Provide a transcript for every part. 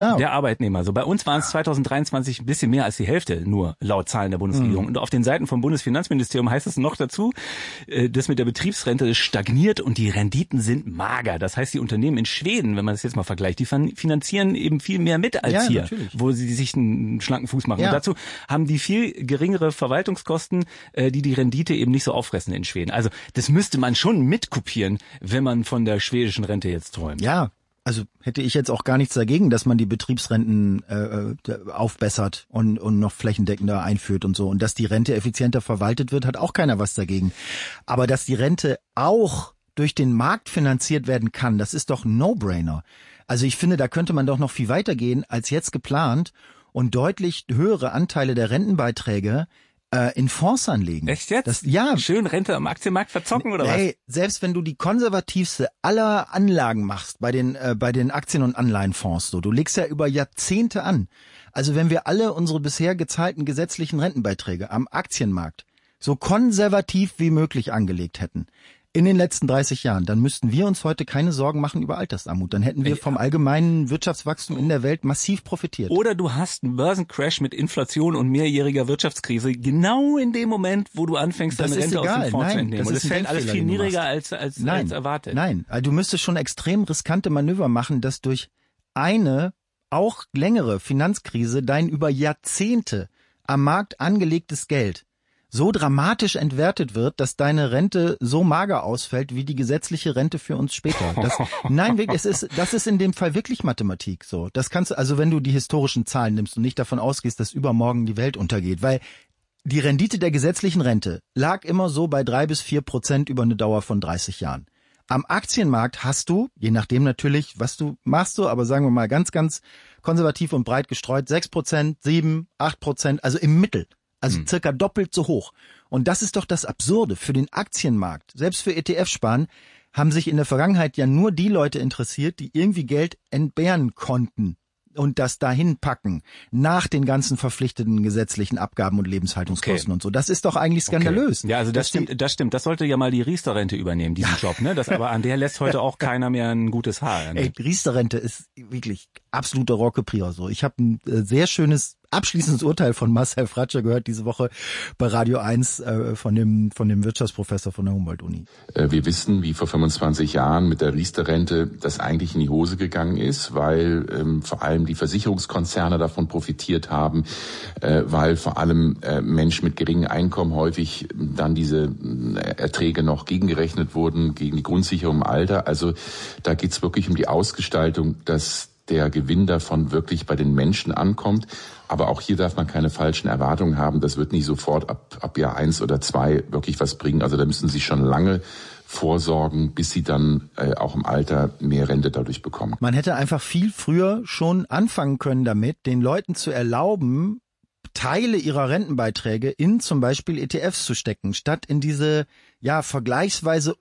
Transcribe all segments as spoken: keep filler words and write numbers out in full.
Oh. Der Arbeitnehmer. So bei uns waren es zwanzig dreiundzwanzig ein bisschen mehr als die Hälfte, nur laut Zahlen der Bundesregierung. Mhm. Und auf den Seiten vom Bundesfinanzministerium heißt es noch dazu, das mit der Betriebsrente stagniert und die Renditen sind mager. Das heißt, die Unternehmen in Schweden, wenn man das jetzt mal vergleicht, die finanzieren eben viel mehr mit als ja, hier, natürlich. Wo sie sich einen schlanken Fuß machen. Ja. Und dazu haben die viel geringere Verwaltungskosten, die die Rendite eben nicht so auffressen in Schweden. Also das müsste man schon mitkopieren, wenn man von der schwedischen Rente jetzt träumt. Ja. Also hätte ich jetzt auch gar nichts dagegen, dass man die Betriebsrenten äh, aufbessert und, und noch flächendeckender einführt und so. Und dass die Rente effizienter verwaltet wird, hat auch keiner was dagegen. Aber dass die Rente auch durch den Markt finanziert werden kann, das ist doch ein No-Brainer. Also ich finde, da könnte man doch noch viel weiter gehen als jetzt geplant und deutlich höhere Anteile der Rentenbeiträge in Fonds anlegen. Echt jetzt? Das, ja. Schön Rente am Aktienmarkt verzocken oder hey, was? Selbst wenn du die konservativste aller Anlagen machst bei den äh, bei den Aktien- und Anleihenfonds, so, du legst ja über Jahrzehnte an. Also wenn wir alle unsere bisher gezahlten gesetzlichen Rentenbeiträge am Aktienmarkt so konservativ wie möglich angelegt hätten, in den letzten dreißig Jahren, dann müssten wir uns heute keine Sorgen machen über Altersarmut. Dann hätten wir vom allgemeinen Wirtschaftswachstum in der Welt massiv profitiert. Oder du hast einen Börsencrash mit Inflation und mehrjähriger Wirtschaftskrise genau in dem Moment, wo du anfängst, deine Rente aus dem Fonds zu entnehmen. Und das fällt alles viel niedriger als, als, nein, als erwartet. Nein, also du müsstest schon extrem riskante Manöver machen, dass durch eine auch längere Finanzkrise dein über Jahrzehnte am Markt angelegtes Geld so dramatisch entwertet wird, dass deine Rente so mager ausfällt wie die gesetzliche Rente für uns später. Das, nein, es ist, das ist in dem Fall wirklich Mathematik so. Das kannst du, also wenn du die historischen Zahlen nimmst und nicht davon ausgehst, dass übermorgen die Welt untergeht, weil die Rendite der gesetzlichen Rente lag immer so bei drei bis vier Prozent über eine Dauer von dreißig Jahren. Am Aktienmarkt hast du, je nachdem natürlich, was du machst, du, aber sagen wir mal ganz, ganz konservativ und breit gestreut, sechs Prozent, sieben, acht Prozent, also im Mittel. Also hm. circa doppelt so hoch. Und das ist doch das Absurde für den Aktienmarkt. Selbst für E T F-Sparen haben sich in der Vergangenheit ja nur die Leute interessiert, die irgendwie Geld entbehren konnten und das dahin packen, nach den ganzen verpflichteten gesetzlichen Abgaben und Lebenshaltungskosten okay. und so. Das ist doch eigentlich skandalös. Okay. Ja, also das stimmt, die, das stimmt. Das sollte ja mal die Riester-Rente übernehmen, diesen Job, ne? Das aber an der lässt heute auch keiner mehr ein gutes Haar. Ne? Ey, Riester-Rente ist wirklich absoluter Rohrkrepierer so. Ich habe ein äh, sehr schönes abschließendes Urteil von Marcel Fratscher gehört diese Woche bei Radio eins äh, von dem von dem Wirtschaftsprofessor von der Humboldt-Uni. Wir wissen, wie vor fünfundzwanzig Jahren mit der Riester-Rente das eigentlich in die Hose gegangen ist, weil ähm, vor allem die Versicherungskonzerne davon profitiert haben, äh, weil vor allem äh, Menschen mit geringem Einkommen häufig dann diese äh, Erträge noch gegengerechnet wurden, gegen die Grundsicherung im Alter. Also da geht's wirklich um die Ausgestaltung, dass der Gewinn davon wirklich bei den Menschen ankommt. Aber auch hier darf man keine falschen Erwartungen haben. Das wird nicht sofort ab, ab Jahr eins oder zwei wirklich was bringen. Also da müssen Sie schon lange vorsorgen, bis Sie dann äh, auch im Alter mehr Rente dadurch bekommen. Man hätte einfach viel früher schon anfangen können damit, den Leuten zu erlauben, Teile ihrer Rentenbeiträge in zum Beispiel E T Fs zu stecken, statt in diese ja vergleichsweise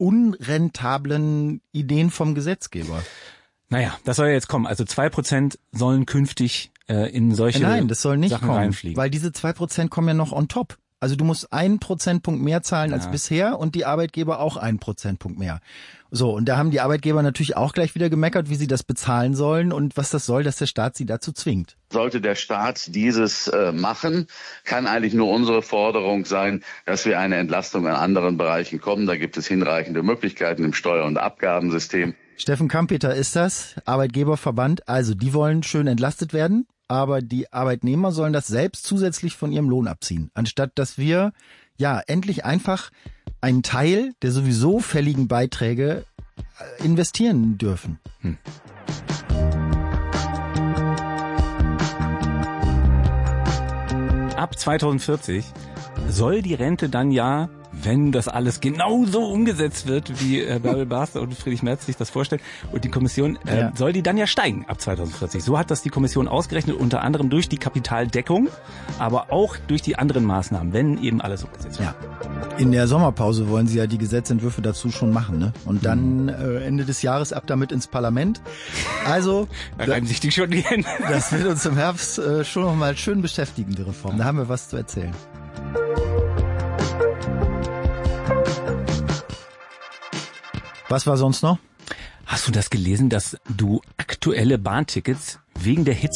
unrentablen Ideen vom Gesetzgeber. Naja, das soll ja jetzt kommen. Also zwei Prozent sollen künftig äh, in solche Nein, das soll nicht Sachen kommen, reinfliegen. Weil diese zwei Prozent kommen ja noch on top. Also du musst einen Prozentpunkt mehr zahlen ja. als bisher und die Arbeitgeber auch einen Prozentpunkt mehr. So, und da haben die Arbeitgeber natürlich auch gleich wieder gemeckert, wie sie das bezahlen sollen und was das soll, dass der Staat sie dazu zwingt. Sollte der Staat dieses äh, machen, kann eigentlich nur unsere Forderung sein, dass wir eine Entlastung in anderen Bereichen kommen. Da gibt es hinreichende Möglichkeiten im Steuer- und Abgabensystem. Steffen Kampeter ist das, Arbeitgeberverband. Also die wollen schön entlastet werden, aber die Arbeitnehmer sollen das selbst zusätzlich von ihrem Lohn abziehen. Anstatt dass wir ja endlich einfach einen Teil der sowieso fälligen Beiträge investieren dürfen. Hm. Ab zweitausendvierzig soll die Rente dann ja, wenn das alles genauso umgesetzt wird, wie äh, Bärbel Basler und Friedrich Merz sich das vorstellen, und die Kommission, äh, ja. soll die dann ja steigen ab zweitausendvierzig. So hat das die Kommission ausgerechnet, unter anderem durch die Kapitaldeckung, aber auch durch die anderen Maßnahmen, wenn eben alles umgesetzt wird. Ja. In der Sommerpause wollen sie ja die Gesetzentwürfe dazu schon machen, ne? Und dann äh, Ende des Jahres ab damit ins Parlament. Also da reiben sich die schon die Hände. Das wird uns im Herbst äh, schon noch mal schön beschäftigen, die Reform. Da haben wir was zu erzählen. Was war sonst noch? Hast du das gelesen, dass du aktuelle Bahntickets wegen der Hitze